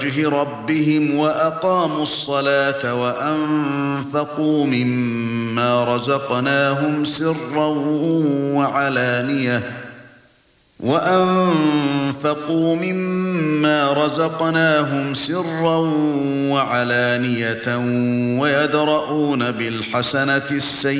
وجه ربهم وأقاموا الصلاة وأنفقوا مما رزقناهم سرا وعلانية ويدرؤون بالحسنة السيئة